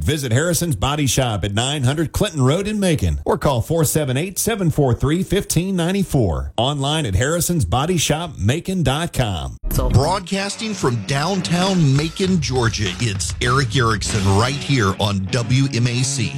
Visit Harrison's Body Shop at 900 Clinton Road in Macon or call 478-743-1594. Online at harrisonsbodyshopmacon.com. Broadcasting from downtown Macon, Georgia, it's Eric Erickson right here on WMAC.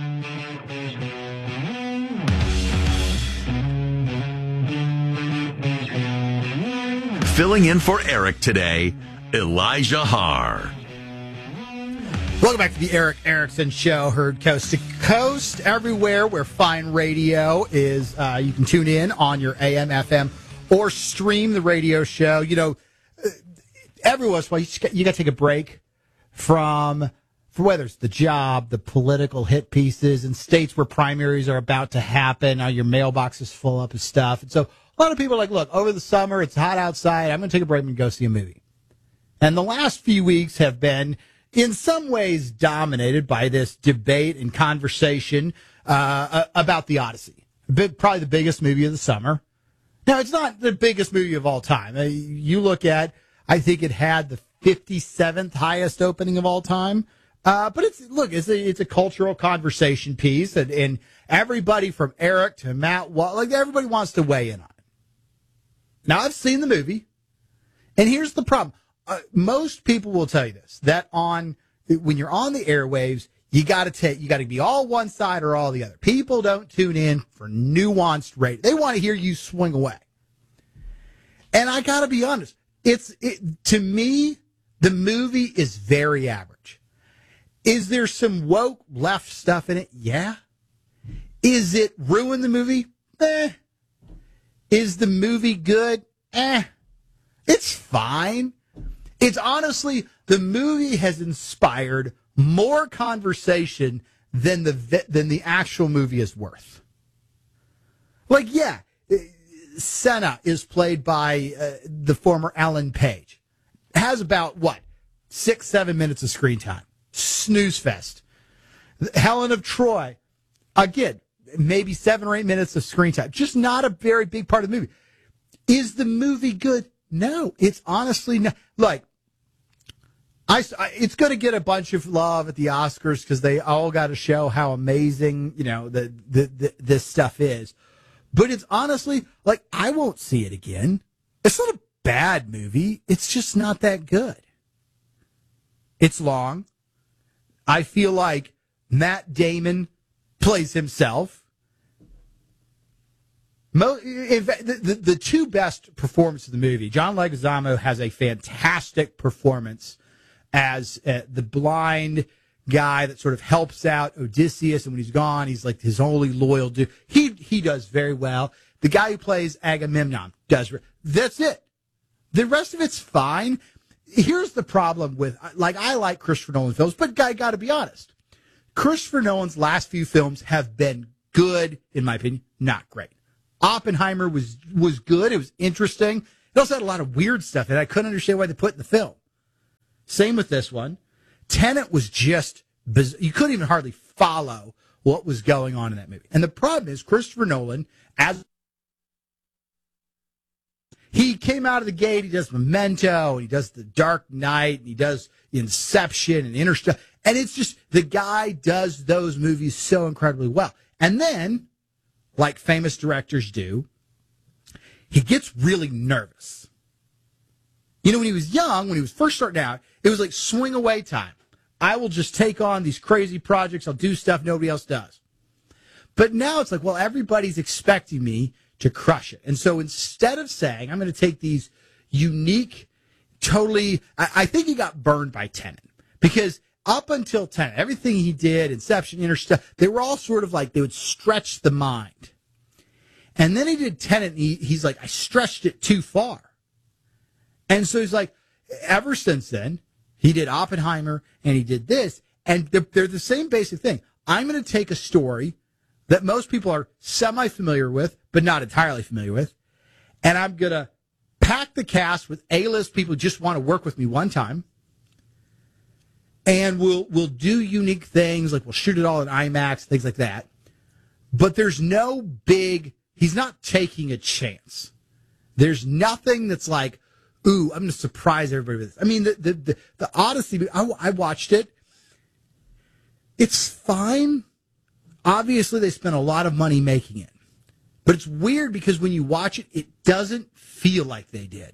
Filling in for Eric today, Elijah Haar. Welcome back to the Eric Erickson Show, heard coast to coast, everywhere where fine radio is. You can tune in on your AM, FM, or stream the radio show. You know, every once in a while, you got to take a break from whether it's the job, the political hit pieces, in states where primaries are about to happen. Now your mailbox is full up of stuff. And so a lot of people are like, look, over the summer, it's hot outside. I'm going to take a break and go see a movie. And the last few weeks have been, in some ways, dominated by this debate and conversation about The Odyssey. Probably the biggest movie of the summer. Now, it's not the biggest movie of all time. You look at, I think it had the 57th highest opening of all time. But it's a cultural conversation piece, and everybody from Eric to Matt, everybody wants to weigh in on it. Now, I've seen the movie, and here's the problem. Most people will tell you this, that when you're on the airwaves, you got to be all one side or all the other. People don't tune in for nuanced radio. They want to hear you swing away. And I got to be honest, to me, the movie is very average. Is there some woke left stuff in it? Yeah. Is it ruin the movie? Is the movie good? It's fine. It's honestly, the movie has inspired more conversation than the actual movie is worth. Senna is played by the former Ellen Page. Has about, 6-7 minutes of screen time. Snooze fest. Helen of Troy, again, maybe 7 or 8 minutes of screen time. Just not a very big part of the movie. Is the movie good? No, it's honestly not. It's going to get a bunch of love at the Oscars because they all got to show how amazing, this stuff is. But it's honestly, I won't see it again. It's not a bad movie. It's just not that good. It's long. I feel like Matt Damon plays himself. In fact, the two best performances of the movie, John Leguizamo has a fantastic performance as the blind guy that sort of helps out Odysseus, and when he's gone, he's like his only loyal dude. He does very well. The guy who plays Agamemnon does. That's it. The rest of it's fine. Here's the problem with, I like Christopher Nolan films, but I got to be honest. Christopher Nolan's last few films have been good, in my opinion, not great. Oppenheimer was good. It was interesting. It also had a lot of weird stuff that I couldn't understand why they put in the film. Same with this one. Tenet was just bizarre. You couldn't even hardly follow what was going on in that movie. And the problem is Christopher Nolan, as he came out of the gate, he does Memento, and he does The Dark Knight, and he does Inception and Interstellar. And it's just, the guy does those movies so incredibly well. And then, like famous directors do, he gets really nervous. When he was young, when he was first starting out, it was like swing away time. I will just take on these crazy projects. I'll do stuff nobody else does. But now it's like, well, everybody's expecting me to crush it. And so instead of saying, I'm going to take these unique, I think he got burned by Tenet. Because up until Tenet, everything he did, Inception, Interstellar, they were all sort of like, they would stretch the mind. And then he did Tenet, and he's like, I stretched it too far. And so he's like, ever since then, he did Oppenheimer, and he did this, and they're the same basic thing. I'm going to take a story that most people are semi-familiar with, but not entirely familiar with, and I'm going to pack the cast with A-list people who just want to work with me one time, and we'll do unique things, like we'll shoot it all in IMAX, things like that. But there's no big, he's not taking a chance. There's nothing that's like, ooh, I'm going to surprise everybody with this. I mean, the Odyssey, I watched it. It's fine. Obviously, they spent a lot of money making it. But it's weird because when you watch it, it doesn't feel like they did.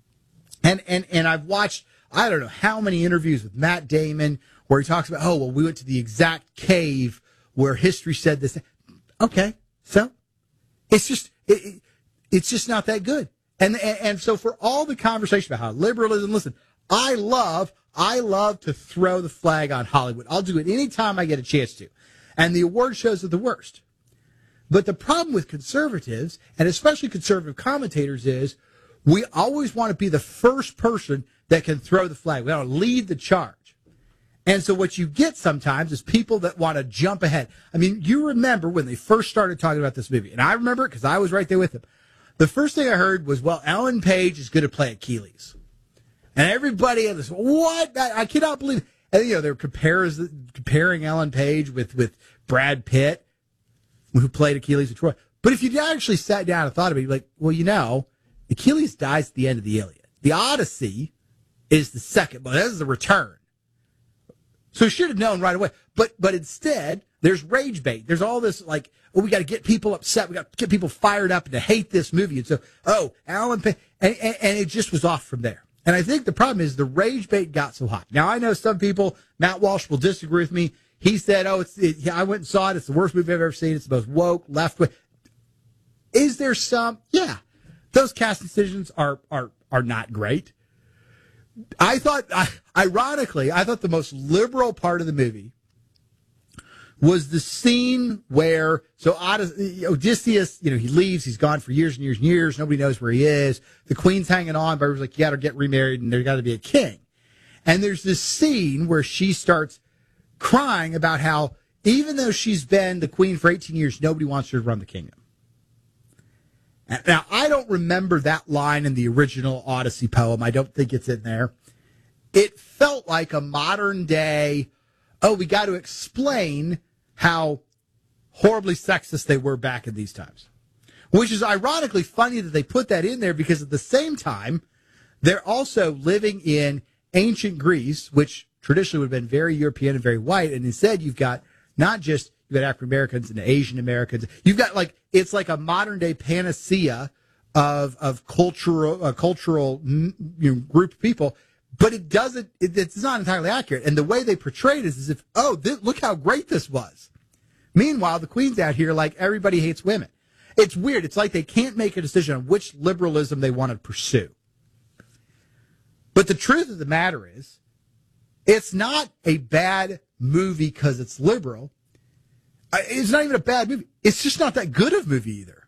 And I've watched, I don't know how many interviews with Matt Damon where he talks about, oh, well, we went to the exact cave where history said this. Okay, so it's just not that good. And so for all the conversation about how liberalism, listen, I love to throw the flag on Hollywood. I'll do it anytime I get a chance to. And the award shows are the worst. But the problem with conservatives, and especially conservative commentators, is we always want to be the first person that can throw the flag. We want to lead the charge. And so what you get sometimes is people that want to jump ahead. I mean, you remember when they first started talking about this movie, and I remember it because I was right there with them. The first thing I heard was, well, Ellen Page is going to play Achilles. And everybody had this, what? I cannot believe it. And, you know, they're comparing Ellen Page with Brad Pitt, who played Achilles in Troy. But if you actually sat down and thought about it, you'd be like, well, you know, Achilles dies at the end of the Iliad. The Odyssey is the second, but this is the return. So you should have known right away. But instead, there's rage bait. There's all this like, oh, we got to get people upset. We got to get people fired up and to hate this movie. And so, oh, Alan Page, and it just was off from there. And I think the problem is the rage bait got so hot. Now, I know some people, Matt Walsh will disagree with me. He said, oh, I went and saw it. It's the worst movie I've ever seen. It's the most woke, left wing. Is there some? Yeah. Those cast decisions are not great. I thought, ironically, the most liberal part of the movie was the scene where, so Odysseus, you know, he leaves, he's gone for years and years and years, nobody knows where he is, the queen's hanging on, but everyone's like, you gotta get remarried and there's gotta be a king. And there's this scene where she starts crying about how, even though she's been the queen for 18 years, nobody wants her to run the kingdom. Now, I don't remember that line in the original Odyssey poem. I don't think it's in there. It felt like a modern day, oh, we got to explain how horribly sexist they were back in these times. Which is ironically funny that they put that in there because at the same time, they're also living in ancient Greece, which traditionally would have been very European and very white. And instead, you've got not just, you've got African Americans and Asian Americans. You've got like, it's like a modern day panacea of cultural group of people. But it doesn't, it's not entirely accurate. And the way they portray it is as if, oh, look how great this was. Meanwhile, the queen's out here like everybody hates women. It's weird. It's like they can't make a decision on which liberalism they want to pursue. But the truth of the matter is, it's not a bad movie because it's liberal. It's not even a bad movie. It's just not that good of a movie either.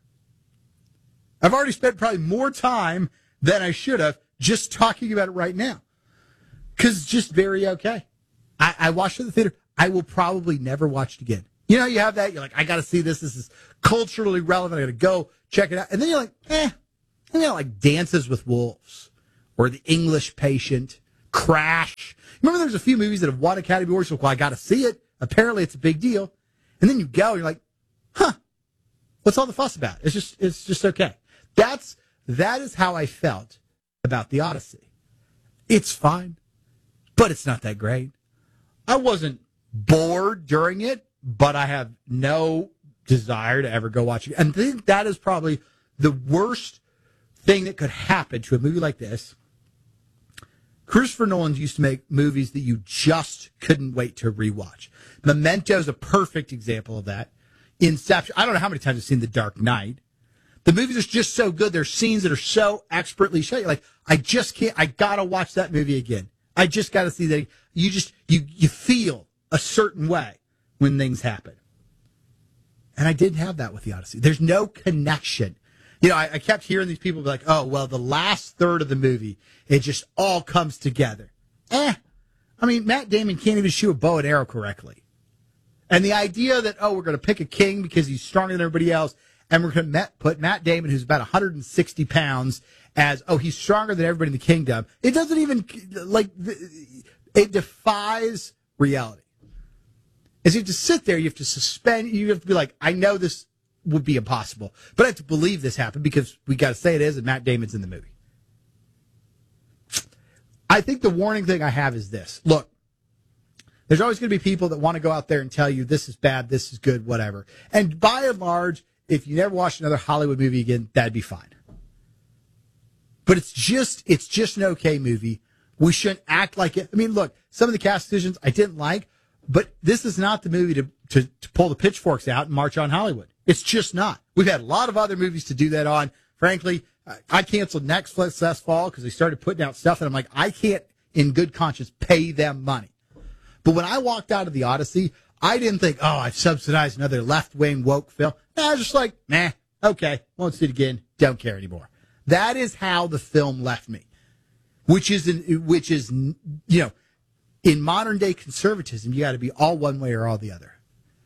I've already spent probably more time than I should have just talking about it right now. Because it's just very okay. I watched it in the theater. I will probably never watch it again. You know, you have that. You're like, I got to see this. This is culturally relevant. I got to go check it out. And then you're like, And then like Dances with Wolves or The English Patient, Crash. Remember there's a few movies that have won Academy Awards. So, well, I got to see it. Apparently it's a big deal. And then you go and you're like, what's all the fuss about? It's just okay. That is how I felt about the Odyssey. It's fine, but it's not that great. I wasn't bored during it, but I have no desire to ever go watch it. And I think that is probably the worst thing that could happen to a movie like this. Christopher Nolan used to make movies that you just couldn't wait to rewatch. Memento is a perfect example of that. Inception. I don't know how many times I've seen The Dark Knight. The movies are just so good. There's scenes that are so expertly shot. You're like, I just can't. I gotta watch that movie again. I just gotta see that. You feel a certain way when things happen. And I didn't have that with the Odyssey. There's no connection. You know, I kept hearing these people be like, oh, well, the last third of the movie, it just all comes together. I mean, Matt Damon can't even shoot a bow and arrow correctly. And the idea that, oh, we're going to pick a king because he's stronger than everybody else, and we're going to put Matt Damon, who's about 160 pounds, as, oh, he's stronger than everybody in the kingdom. It doesn't even, like, it defies reality. As you have to sit there, you have to suspend, you have to be like, I know this would be impossible, but I have to believe this happened because we got to say it is, and Matt Damon's in the movie. I think the warning thing I have is this. Look, There's always going to be people that want to go out there and tell you this is bad, this is good, whatever. And by and large, if you never watch another Hollywood movie again, that'd be fine. But it's just an okay movie. We shouldn't act like it. I mean, look, some of the cast decisions I didn't like, but this is not the movie to pull the pitchforks out and march on Hollywood. It's just not. We've had a lot of other movies to do that on. Frankly, I canceled Netflix last fall because they started putting out stuff, and I'm like, I can't, in good conscience, pay them money. But when I walked out of the Odyssey, I didn't think, oh, I've subsidized another left-wing woke film. No, I was just like, nah, okay, won't see it again, don't care anymore. That is how the film left me, which is, you know, in modern day conservatism, you got to be all one way or all the other.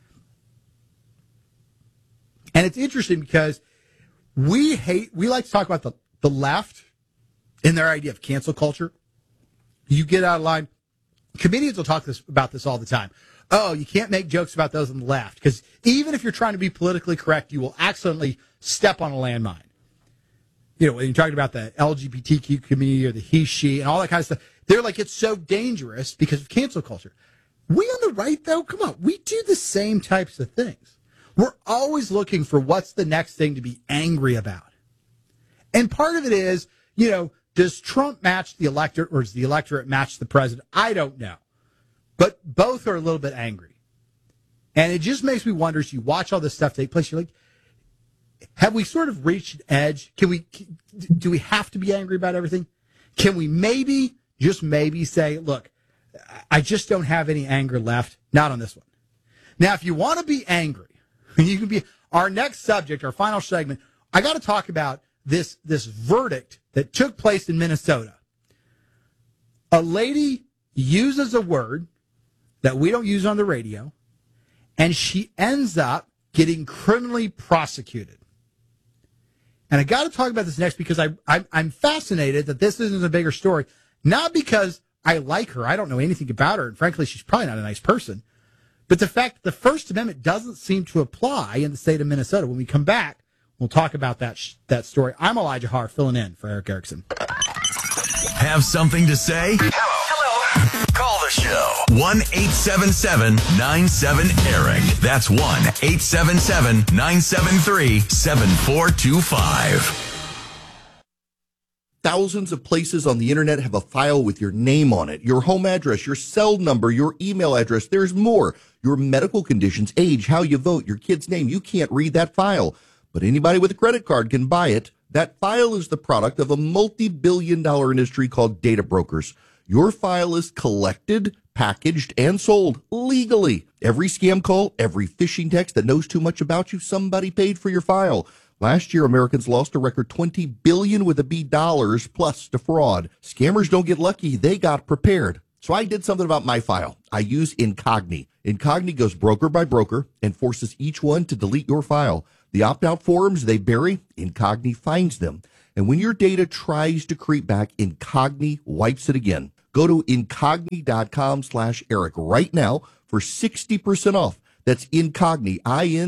And it's interesting because we like to talk about the left and their idea of cancel culture. You get out of line. Comedians will talk about this all the time. Oh, you can't make jokes about those on the left because even if you're trying to be politically correct, you will accidentally step on a landmine. You know, when you're talking about the LGBTQ community or the he, she, and all that kind of stuff, they're like, it's so dangerous because of cancel culture. We on the right, though, come on, we do the same types of things. We're always looking for what's the next thing to be angry about. And part of it is, you know, does Trump match the electorate or does the electorate match the president? I don't know. But both are a little bit angry. And it just makes me wonder, as you watch all this stuff take place, you're like, have we sort of reached an edge? Do we have to be angry about everything? Can we maybe, just maybe say, look, I just don't have any anger left. Not on this one. Now, if you want to be angry, you can be, our next subject, our final segment, I got to talk about this verdict that took place in Minnesota. A lady uses a word that we don't use on the radio, and she ends up getting criminally prosecuted. And I got to talk about this next because I'm fascinated that this isn't a bigger story. Not because I like her. I don't know anything about her. And frankly, she's probably not a nice person. But the fact that the First Amendment doesn't seem to apply in the state of Minnesota. When we come back, we'll talk about that story. I'm Elijah Harr, filling in for Eric Erickson. Have something to say? Hello. Call the show. 1-877-97-ERIC. That's 1-877-973-7425. Thousands of places on the internet have a file with your name on it, your home address, your cell number, your email address. There's more. Your medical conditions, age, how you vote, your kid's name. You can't read that file, but anybody with a credit card can buy it. That file is the product of a multi-billion-dollar industry called data brokers. Your file is collected, packaged, and sold legally. Every scam call, every phishing text that knows too much about you, somebody paid for your file. Last year, Americans lost a record $20 billion with a B dollars plus to fraud. Scammers don't get lucky. They got prepared. So I did something about my file. I use Incogni. Incogni goes broker by broker and forces each one to delete your file. The opt-out forms they bury, Incogni finds them. And when your data tries to creep back, Incogni wipes it again. Go to Incogni.com/Eric right now for 60% off. That's Incogni,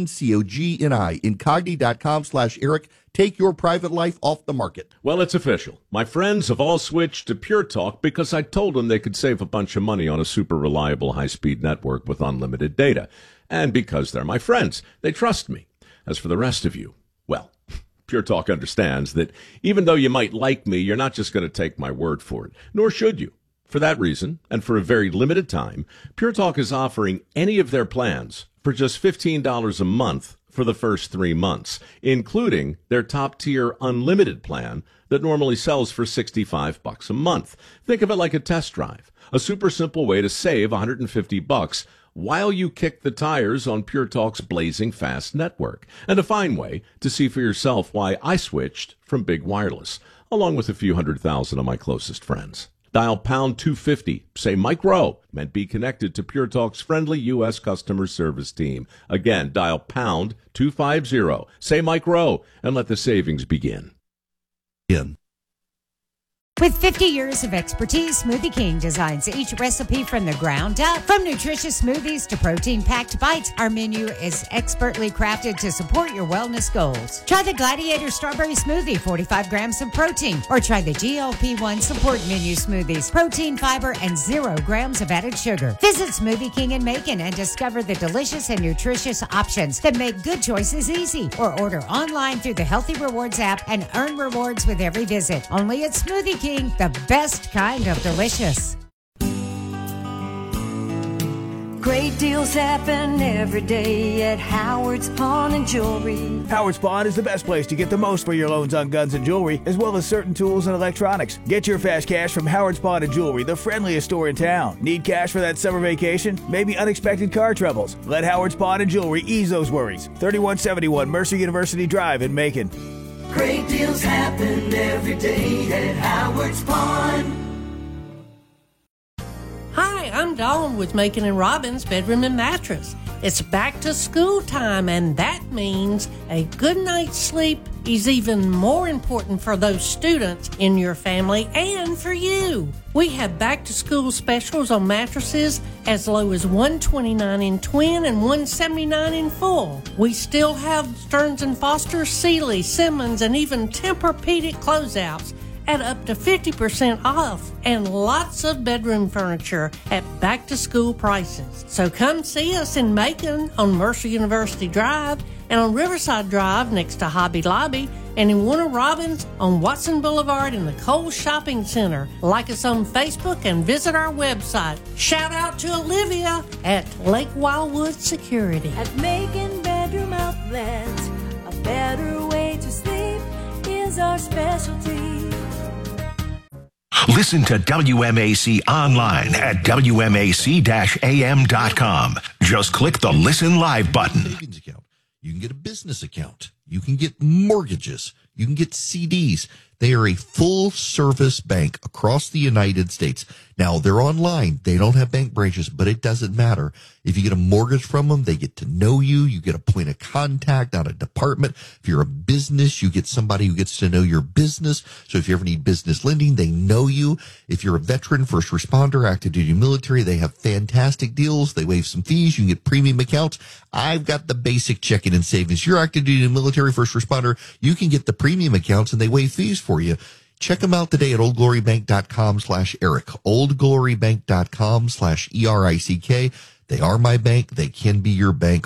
Incogni, Incogni.com/Eric. Take your private life off the market. Well, it's official. My friends have all switched to Pure Talk because I told them they could save a bunch of money on a super reliable high-speed network with unlimited data. And because they're my friends, they trust me. As for the rest of you, well, Pure Talk understands that even though you might like me, you're not just going to take my word for it, nor should you. For that reason, and for a very limited time, Pure Talk is offering any of their plans for just $15 a month for the first 3 months, including their top-tier unlimited plan that normally sells for $65 a month. Think of it like a test drive, a super simple way to save $150 while you kick the tires on Pure Talk's blazing fast network, and a fine way to see for yourself why I switched from Big Wireless, along with a few 100,000 of my closest friends. Dial pound 250, say Mike Rowe, and be connected to Pure Talk's friendly U.S. customer service team. Again, dial pound 250, say Mike Rowe, and let the savings begin. With 50 years of expertise, Smoothie King designs each recipe from the ground up. From nutritious smoothies to protein-packed bites, our menu is expertly crafted to support your wellness goals. Try the Gladiator Strawberry Smoothie, 45 grams of protein, or try the GLP-1 Support Menu Smoothies, protein, fiber, and 0 grams of added sugar. Visit Smoothie King in Macon and discover the delicious and nutritious options that make good choices easy. Or order online through the Healthy Rewards app and earn rewards with every visit. Only at Smoothie King, the best kind of delicious. Great deals happen every day at Howard's Pawn and Jewelry. Howard's Pawn is the best place to get the most for your loans on guns and jewelry, as well as certain tools and electronics. Get your fast cash from Howard's Pawn and Jewelry, the friendliest store in town. Need cash for that summer vacation? Maybe unexpected car troubles? Let Howard's Pawn and Jewelry ease those worries. 3171 Mercer University Drive in Macon. Great deals happen every day at Howard's Pawn. Hi, I'm Dawn with Macon and Robbins Bedroom and Mattress. It's back to school time, and that means a good night's sleep is even more important for those students in your family and for you. We have back to school specials on mattresses as low as $129 in twin and $179 in full. We still have Stearns & Foster, Sealy, Simmons, and even Tempur-Pedic closeouts at up to 50% off, and lots of bedroom furniture at back-to-school prices. So come see us in Macon on Mercer University Drive and on Riverside Drive next to Hobby Lobby, and in Warner Robins on Watson Boulevard in the Kohl's Shopping Center. Like us on Facebook and visit our website. Shout out to Olivia at Lake Wildwood Security. At Macon Bedroom Outlet, a better way to sleep is our specialty. Listen to WMAC online at WMAC-AM.com. Just click the Listen Live button. Savings account. You can get a business account. You can get mortgages. You can get CDs. They are a full-service bank across the United States. Now, they're online. They don't have bank branches, but it doesn't matter. If you get a mortgage from them, they get to know you. You get a point of contact, not a department. If you're a business, you get somebody who gets to know your business. So if you ever need business lending, they know you. If you're a veteran, first responder, active duty military, they have fantastic deals. They waive some fees. You can get premium accounts. I've got the basic checking and savings. You're active duty military, first responder. You can get the premium accounts and they waive fees for you. Check them out today at oldglorybank.com/Eric. oldglorybank.com/ERICK. They are my bank. They can be your bank.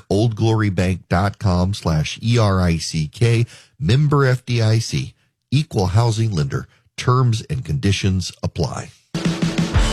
oldglorybank.com/ERICK. Member FDIC. Equal housing lender. Terms and conditions apply.